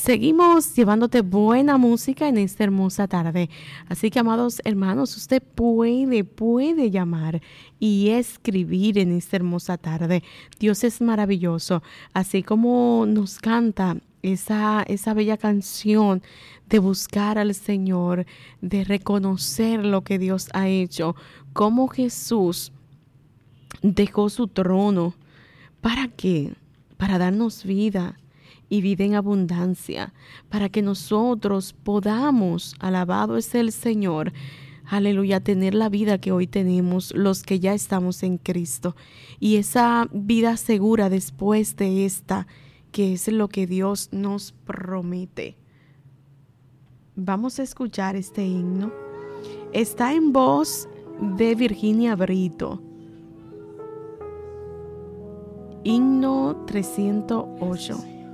Seguimos llevándote buena música en esta hermosa tarde. Así que, amados hermanos, usted puede llamar y escribir en esta hermosa tarde. Dios es maravilloso. Así como nos canta esa bella canción de buscar al Señor, de reconocer lo que Dios ha hecho, cómo Jesús dejó su trono. ¿Para qué? Para darnos vida y vida en abundancia, para que nosotros podamos, alabado es el Señor, aleluya, tener la vida que hoy tenemos los que ya estamos en Cristo, y esa vida segura después de esta, que es lo que Dios nos promete. Vamos a escuchar este himno. Está en voz de Virginia Brito. Himno 308.